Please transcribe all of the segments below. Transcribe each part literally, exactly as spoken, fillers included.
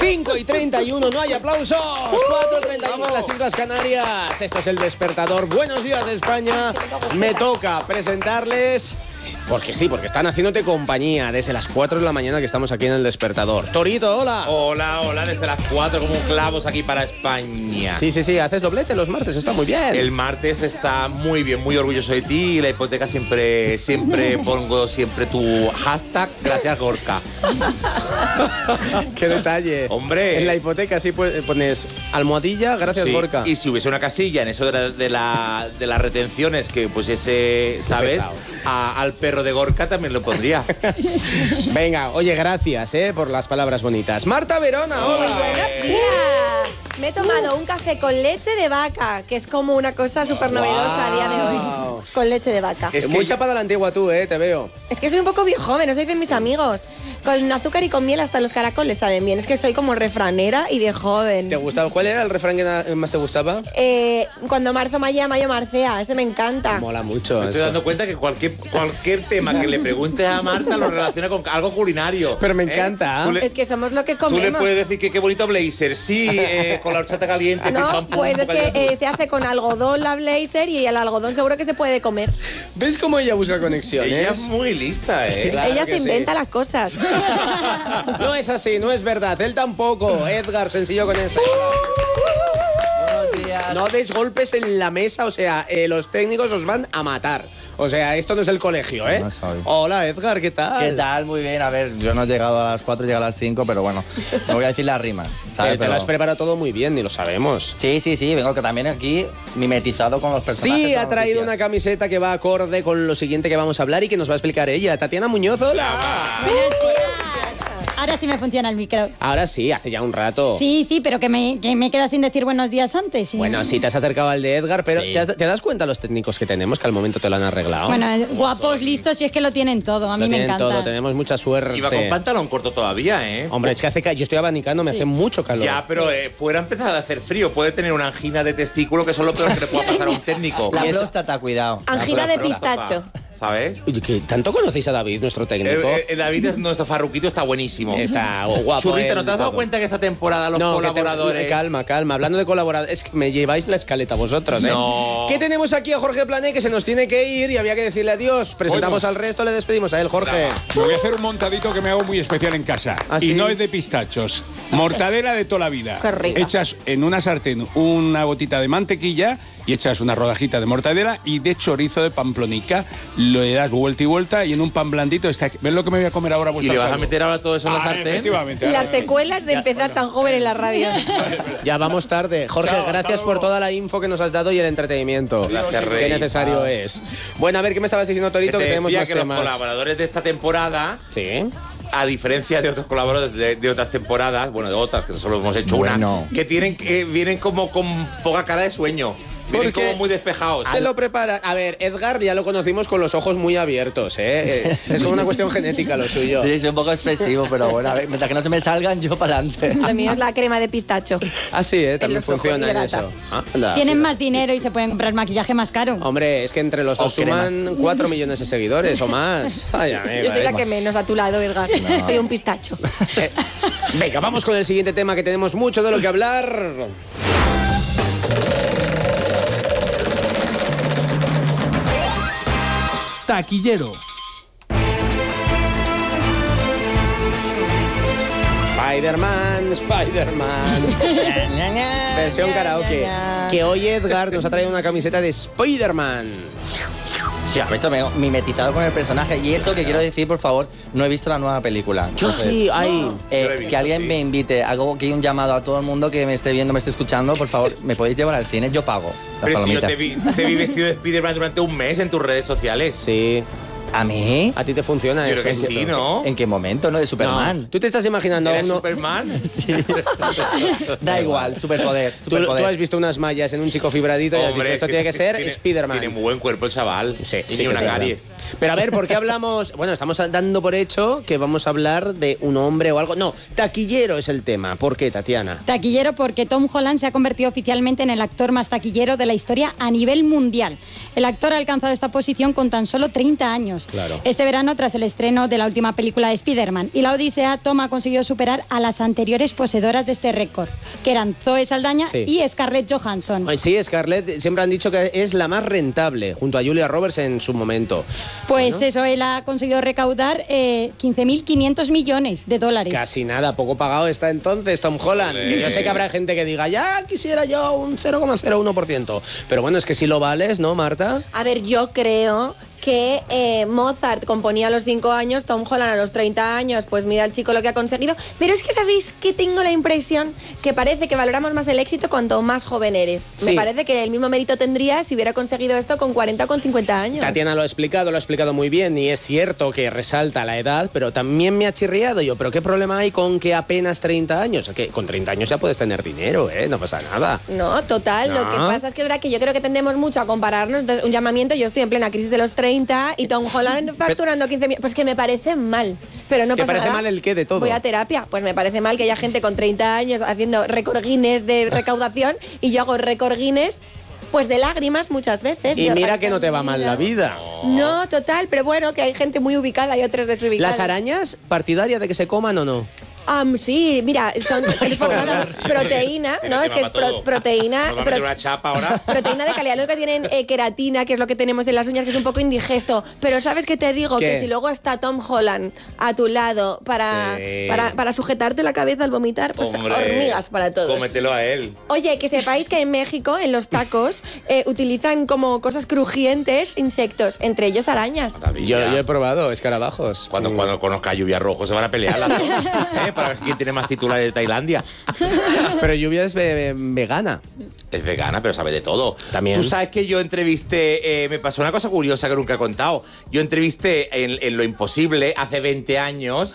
cinco y treinta y uno, no hay aplausos. cuatro y treinta y uno en las Islas Canarias. Esto es El Despertador. Buenos días, España. Me toca presentarles... Porque sí, porque están haciéndote compañía desde las cuatro de la mañana que estamos aquí en El Despertador. Torito, hola. Hola, hola, desde las cuatro como clavos aquí para España. Sí, sí, sí, haces doblete los martes, está muy bien. El martes está muy bien, muy orgulloso de ti y la hipoteca siempre, siempre pongo siempre tu hashtag, gracias Gorka. Qué detalle. Hombre. En la hipoteca sí pones almohadilla, gracias Sí, Gorka. y si hubiese una casilla en eso de, la, de, la, de las retenciones que pues ese, ¿sabes? A, al perro de Gorka también lo pondría. Venga, oye, gracias, ¿eh? Por las palabras bonitas. Marta Verona, hola. Buenos días. Me he tomado un café con leche de vaca, que es como una cosa súper novedosa Wow. a día de hoy. Con leche de vaca. Es que Muy ya- chapada la antigua tú, ¿eh? Te veo. Es que soy un poco viejo joven, no soy de mis amigos. Con azúcar y con miel hasta los caracoles saben bien. Es que soy como refranera y de joven. ¿Te gustaba? ¿Cuál era el refrán que na- más te gustaba? Eh, cuando marzo maya, mayo marcea. Ese me encanta. Mola mucho. Me estoy eso. dando cuenta que cualquier, cualquier tema que le preguntes a Marta lo relaciona con algo culinario. Pero me ¿eh? encanta. Tú le, Es que somos lo que tú le comemos. puedes decir que qué bonito blazer. Sí, eh, con la horchata caliente. pim, No, pam, pum, pues es bocadillo que azul. eh, se hace con algodón la blazer y el algodón seguro que se puede comer. ¿Ves cómo ella busca conexiones? Ella es muy lista, ¿eh? Claro Ella que se sí. inventa las cosas. No es así, no es verdad. Él tampoco. Edgar, sencillo con esa. No des golpes en la mesa, o sea, eh, los técnicos os van a matar. O sea, esto no es el colegio, ¿eh? No soy. Hola, Edgar, ¿qué tal? ¿Qué tal? Muy bien. A ver, yo no he llegado a las cuatro, he llegado a las cinco, pero bueno, no voy a decir las rimas, Eh, ¿sabes? te Pero- lo has preparado todo muy bien, ni lo sabemos. Sí, sí, sí, vengo que también aquí mimetizado con los personajes. Sí, de ha las traído noticias. una camiseta que va acorde con lo siguiente que vamos a hablar y que nos va a explicar ella. Tatiana Muñoz, hola. Buenos días. Ahora sí me funciona el micro. Ahora sí, hace ya un rato. Sí, sí, pero que me, que me he quedado sin decir buenos días antes. sí. Bueno, sí, te has acercado al de Edgar, pero Sí. ¿te, has- te das cuenta los técnicos que tenemos que al momento te lo han arreglado? Bueno, eh, guapos, listos, y es que lo tienen todo. A mí lo me tienen encanta. todo, tenemos mucha suerte. Iba con pantalón corto todavía, ¿eh? Hombre, es que hace ca- yo estoy abanicando, me Sí. hace mucho calor. Ya, pero eh, fuera empezar a hacer frío. Puede tener una angina de testículo, que eso es lo peor que le pueda pasar a un técnico. La Y eso- próstata, cuidado. Angina de próstata, pistacho. ¿Sabes? Oye, ¿qué tanto conocéis a David, nuestro técnico? Eh, eh, David, es- nuestro farruquito, está buenísimo. Está guapo. Churrita, él, ¿no te has dado guapo. cuenta que esta temporada los No, que te- colaboradores... calma, calma. Hablando de colaboradores, es que me lleváis la escaleta vosotros, ¿eh? No. ¿Qué tenemos aquí a Jorge Plané, que se nos tiene que ir y había que decirle adiós? Presentamos Bueno. al resto, le despedimos a él, Jorge. Me voy a hacer un montadito que me hago muy especial en casa. ¿Ah, y sí? no es de pistachos. Mortadela de toda la vida. Qué rica. Echas en una sartén una gotita de mantequilla y echas una rodajita de mortadela y de chorizo de pamplonica. Lo le das vuelta y vuelta y en un pan blandito está. ¿Ves lo que me voy a comer ahora? ¿Y vuestra le vas a salud? meter ahora todo eso en la Ah, sartén? efectivamente. Las ahora- secuelas de empezar tan joven en la radio. Ya vamos tarde. Jorge, Chao, hasta gracias por luego. toda la info que nos has dado y el entretenimiento. Gracias, Qué Rey. necesario Chao. es. Bueno, a ver, ¿qué me estabas diciendo, Que Torito? te Que tenemos decía más que los temas. colaboradores de esta temporada, Sí. a diferencia de otros colaboradores de, de otras temporadas, bueno, de otras, que solo hemos hecho Bueno. una, que tienen que vienen como con poca cara de sueño. Vienen Porque como muy despejados. Se lo prepara. A ver, Edgar ya lo conocimos con los ojos muy abiertos, ¿eh? Eh, Es como una cuestión genética lo suyo. Sí, soy un poco expresivo, pero bueno, a ver, mientras que no se me salgan, yo para adelante. Lo mío es la crema de pistacho. Ah, sí, ¿eh? También los ojos funciona en hidrata. eso. Ah, anda, Tienen fíjate. más dinero y se pueden comprar maquillaje más caro. Hombre, es que entre los O dos suman cuatro millones de seguidores o más. Ay, amiga, Yo soy la eh. que menos a tu lado, Edgar. Soy un pistacho. Eh, Venga, vamos con el siguiente tema, que tenemos mucho de lo que hablar. Taquillero. Spider-Man, Spider-Man. Versión karaoke. Que hoy Edgar nos ha traído una camiseta de Spider-Man. Sí, has visto, me he mimetizado con el personaje. Y eso que quiero decir, por favor, no he visto la nueva película. Yo Entonces, sí, ahí. eh, Yo la he visto, que alguien sí. me invite, hago que hay un llamado a todo el mundo que me esté viendo, me esté escuchando, por favor, ¿me podéis llevar al cine? Yo pago las Pero si yo palomitas. te vi, te vi vestido de Spider-Man durante un mes en tus redes sociales. Sí. ¿A mí? A ti te funciona Yo eso. creo que sí, ¿no? ¿En qué momento? ¿No? De Superman. No, tú te estás imaginando a ¿Eres uno... Superman? Sí. Da igual, superpoder. Tú, superpoder. tú has visto unas mallas en un chico fibradito y has dicho, Hombre, esto es tiene que ser tiene- Spider-Man. Tiene muy buen cuerpo el chaval. Sí, y sí ni que una es verdad. caries. Pero a ver, ¿por qué hablamos? Bueno, estamos dando por hecho que vamos a hablar de un hombre o algo. No, taquillero es el tema. ¿Por qué, Tatiana? Taquillero porque Tom Holland se ha convertido oficialmente en el actor más taquillero de la historia a nivel mundial. El actor ha alcanzado esta posición con tan solo treinta años. años. Claro. Este verano, tras el estreno de la última película de Spider-Man y la Odisea, Tom ha conseguido superar a las anteriores poseedoras de este récord, que eran Zoe Saldaña Sí. y Scarlett Johansson. Ay, sí, Scarlett siempre han dicho que es la más rentable, junto a Julia Roberts en su momento. Pues Bueno. eso, él ha conseguido recaudar eh, quince mil quinientos millones de dólares. Casi nada, poco pagado está entonces Tom Holland. Ole. Yo sé que habrá gente que diga, ya quisiera yo un cero coma cero uno por ciento. Pero bueno, es que si lo vales, ¿no, Marta? A ver, yo creo que eh, Mozart componía a los cinco años, Tom Holland a los treinta años, pues mira el chico lo que ha conseguido. Pero es que sabéis que tengo la impresión que parece que valoramos más el éxito cuanto más joven eres. Sí. Me parece que el mismo mérito tendría si hubiera conseguido esto con cuarenta o con cincuenta años. Tatiana lo ha explicado, lo ha explicado muy bien y es cierto que resalta la edad, pero también me ha chirriado yo. ¿Pero qué problema hay con que apenas treinta años? Que con treinta años ya puedes tener dinero, ¿eh? No pasa nada. No, total. Lo No. que pasa es que es verdad que yo creo que tendemos mucho a compararnos. Entonces, un llamamiento, yo estoy en plena crisis de los treinta y Tom Holland facturando quince mil. Pues que me parece mal. Pero no ¿Te pasa parece nada. mal el qué de todo? Voy a terapia. Pues me parece mal que haya gente con treinta años haciendo récord Guinness de recaudación y yo hago récord Guinness pues de lágrimas muchas veces. Y de mira que no te va mal la vida. No, total, pero bueno, que hay gente muy ubicada y otras desubicadas. ¿Las arañas, partidaria de que se coman o no? Um, sí, mira, son es por nada, proteína, ¿no? Es que es pro- proteína. ¿Nos va a pro- meter una chapa ahora? Proteína de calidad, lo que tienen eh, queratina, que es lo que tenemos en las uñas, que es un poco indigesto. Pero ¿sabes qué te digo? ¿Qué? Que si luego está Tom Holland a tu lado para, Sí. para, para sujetarte la cabeza al vomitar, pues Hombre, hormigas para todos. Cómetelo a él. Oye, que sepáis que en México, en los tacos, eh, utilizan como cosas crujientes insectos, entre ellos arañas. Yo, Maravilla. yo he probado escarabajos. Cuando, cuando conozca a Lluvia Rojo se van a pelear las dos, ¿eh? Para ver quién tiene más titulares de Tailandia. Pero Lluvia es ve- vegana. Es vegana, pero sabe de todo. También. Tú sabes que yo entrevisté, eh, me pasó una cosa curiosa que nunca he contado. Yo entrevisté en, en Lo Imposible hace veinte años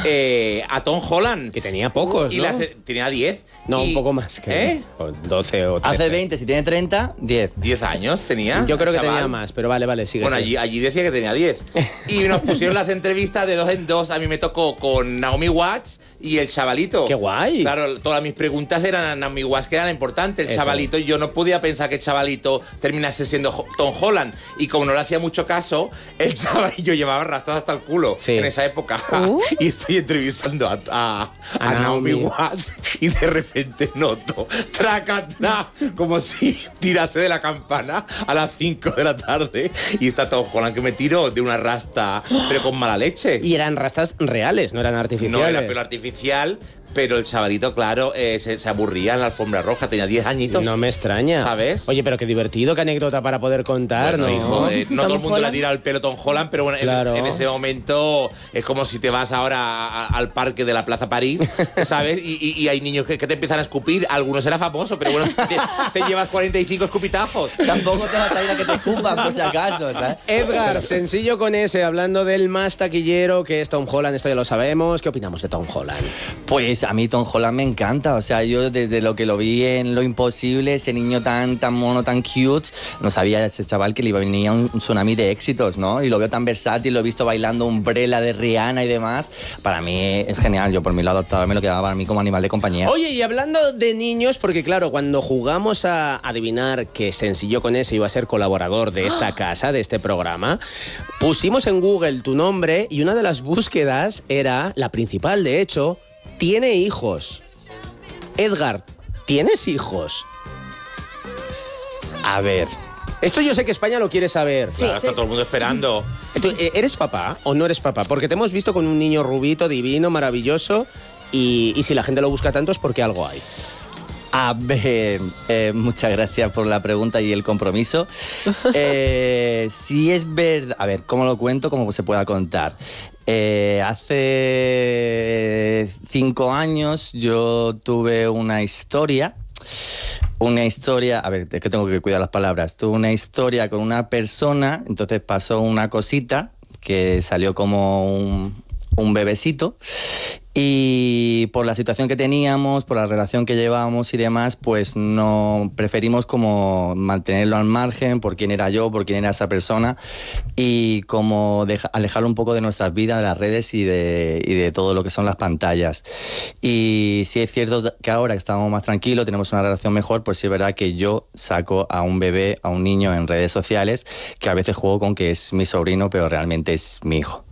eh, a Tom Holland. Que tenía pocos, Y ¿no? las- tenía diez. No, Y- un poco más. Que ¿Eh? o doce o trece. Hace veinte, si tiene treinta, diez. diez años tenía. Yo creo que chaval. tenía más, pero vale, vale, sigue. Bueno, sigue. allí, allí decía que tenía diez. Y nos pusieron las entrevistas de dos en dos. A mí me tocó con Naomi Watts y el chavalito. ¡Qué guay! Claro, todas mis preguntas eran a Naomi Watts, que era la importante. El Eso. chavalito, y yo no podía pensar que el chavalito terminase siendo Ho- Tom Holland. Y como no le hacía mucho caso, el chavalillo llevaba rastas hasta el culo Sí. en esa época. Uh. Y estoy entrevistando a, a, a A Naomi Naomi. Watts y de repente noto, traca, tra, como si tirase de la campana a las cinco de la tarde y está Tom Holland que me tiró de una rasta, pero con mala leche. Y eran rastas reales, no eran artificiales. No era pelo artificial, pero el chavalito, claro, eh, se, se aburría en la alfombra roja, tenía diez añitos. No me extraña. ¿Sabes? Oye, pero qué divertido, qué anécdota para poder contar, Bueno, ¿no? hijo, eh, no Tom todo el mundo le Holland. tira el pelo Tom Holland, pero bueno, en- Claro. en, ese momento es como si te vas ahora a- a- al parque de la Plaza París, ¿sabes? Y, y- y hay niños que, que te empiezan a escupir. Algunos era famoso, pero bueno, te, te llevas cuarenta y cinco escupitajos. Tampoco te vas a ir a que te escupan, por si acaso, ¿sabes? Edgar, sencillo con ese, hablando del más taquillero que es Tom Holland, esto ya lo sabemos. ¿Qué opinamos de Tom Holland? Pues a mí Tom Holland me encanta, o sea, yo desde lo que lo vi en Lo Imposible, ese niño tan tan mono, tan cute, no sabía ese chaval que le iba a venir un, un tsunami de éxitos, ¿no? Y lo veo tan versátil, lo he visto bailando Umbrella de Rihanna y demás. Para mí es genial, yo por mi lado adoptado me lo quedaba para mí como animal de compañía. Oye, y hablando de niños, porque claro, cuando jugamos a adivinar que Sencillo con ese iba a ser colaborador de esta casa, de este programa, pusimos en Google tu nombre y una de las búsquedas era, la principal de hecho, tiene hijos. Edgar, ¿tienes hijos? A ver, esto yo sé que España lo quiere saber. Sí, Claro, sí. está todo el mundo esperando. Tú, eh, ¿Eres papá o no eres papá? Porque te hemos visto con un niño rubito, divino, maravilloso, y, y si la gente lo busca tanto es porque algo hay. A ver, eh, muchas gracias por la pregunta y el compromiso. Eh, si es verdad, a ver, ¿cómo lo cuento? ¿Cómo se pueda contar? Eh, hace cinco años yo tuve una historia, una historia, a ver, es que tengo que cuidar las palabras, tuve una historia con una persona, entonces pasó una cosita que salió como un, un bebecito. Y por la situación que teníamos, por la relación que llevábamos y demás, pues no preferimos como mantenerlo al margen por quién era yo, por quién era esa persona y como deja, alejarlo un poco de nuestras vidas, de las redes y de, y de todo lo que son las pantallas. Y sí es cierto que ahora que estamos más tranquilos, tenemos una relación mejor, pues sí es verdad que yo saco a un bebé, a un niño en redes sociales, que a veces juego con que es mi sobrino, pero realmente es mi hijo.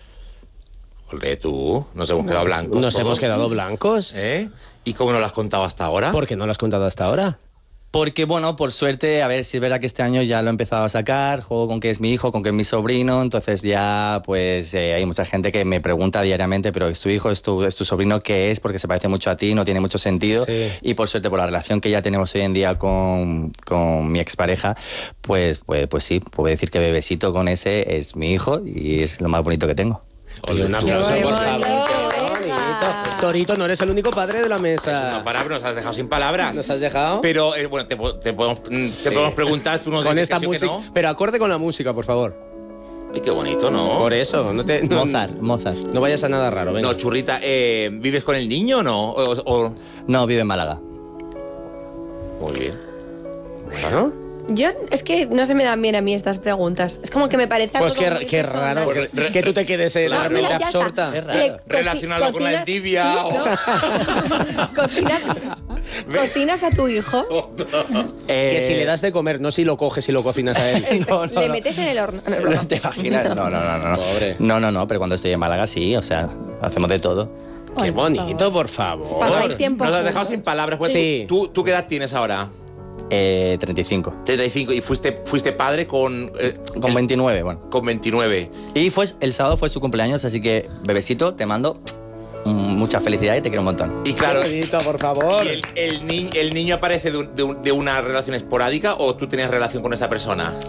Olé, tú, nos hemos quedado blancos. Nos todos. hemos quedado blancos. ¿Eh? ¿Y cómo no lo has contado hasta ahora? ¿Por qué no lo has contado hasta ahora? Porque, bueno, por suerte, a ver, si es verdad que este año ya lo he empezado a sacar, juego con que es mi hijo, con que es mi sobrino, entonces ya, pues, eh, hay mucha gente que me pregunta diariamente, pero ¿es tu hijo, es tu, es tu sobrino, qué es? Porque se parece mucho a ti, no tiene mucho sentido. Sí. Y por suerte, por la relación que ya tenemos hoy en día con, con mi expareja, pues, pues, pues sí, puedo decir que Bebesito con ese es mi hijo y es lo más bonito que tengo. Oye, un aplauso, Qué por bonito, favor. Qué venga. bonito. Torito, no eres el único padre de la mesa. No, para, nos has dejado sin palabras. ¿Nos has dejado? Pero, eh, bueno, te, po- te podemos, mm, te Sí. podemos preguntar, tú nos Con dices esta que sí o que música. no. Pero acorde con la música, por favor. Y qué bonito, ¿no? Por eso, no te. No, Mozart, Mozart. No vayas a nada raro, venga. No, churrita, eh, ¿vives con el niño o no? O, o- No, vive en Málaga. Muy bien. Bueno. Yo, es que no se me dan bien a mí estas preguntas. Es como que me parece algo Pues qué, como muy qué personal. raro que, que tú te quedes eh, No, realmente mira, ya está. absorta. Es raro. Eh, coci- Relacionado con la cocinas- endivia sí, o- ¿no? cocinas, cocinas a tu hijo, Que Eh, si le das de comer, no si lo coges y lo cocinas a él. no, no, le no. metes en el horno. No, es broma. No te imaginas. No, no, no, no. Pobre. No, no, no, pero cuando estoy en Málaga sí, o sea, hacemos de todo. Qué Ay, por bonito, por favor. Pasáis tiempo Nos has juntos. dejado sin palabras. Pues, Sí. ¿tú, ¿Tú qué edad tienes ahora? Eh, treinta y cinco. treinta y cinco. ¿Y fuiste, fuiste padre con, eh, Con el- veintinueve, bueno. con veintinueve? Y fue, el sábado fue su cumpleaños, así que, Bebesito, te mando mm, mucha felicidad y te quiero un montón. Y claro, Qué bonito, por favor. ¿y el, el, ni- el niño aparece de, un- de un- de una relación esporádica o tú tenías relación con esa persona?